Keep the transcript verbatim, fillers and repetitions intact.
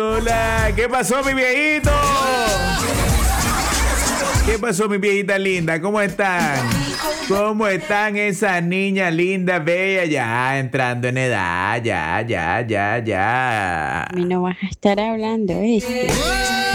Hola, ¿qué pasó, mi viejito? ¿Qué pasó, mi viejita linda? ¿Cómo están? ¿Cómo están esas niñas lindas, bellas? Ya entrando en edad, ya, ya, ya, ya. A mí no vas a estar hablando, ¿viste?